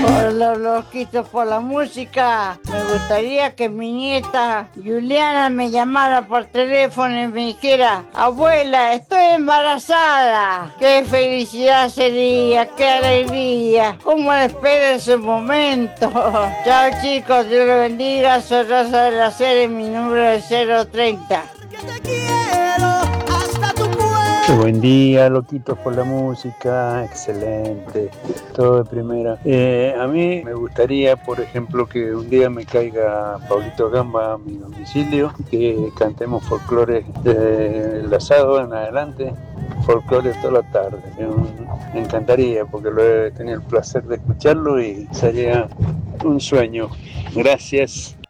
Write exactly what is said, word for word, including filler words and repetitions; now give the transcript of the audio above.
Hola, loquitos por la música. Me gustaría que mi nieta Juliana me llamara por teléfono y me dijera: abuela, estoy embarazada. Qué felicidad sería, qué alegría. Cómo espero ese momento. Chao chicos, Dios los bendiga. Soy Rosa de la Serie, mi número es cero treinta. Buen día, loquitos por la música, excelente, todo de primera. Eh, a mí me gustaría, por ejemplo, que un día me caiga Pablito Gamba a mi domicilio, que cantemos folclore desde el asado en adelante, folclore toda la tarde. Me encantaría, porque lo he tenido el placer de escucharlo y sería un sueño. Gracias.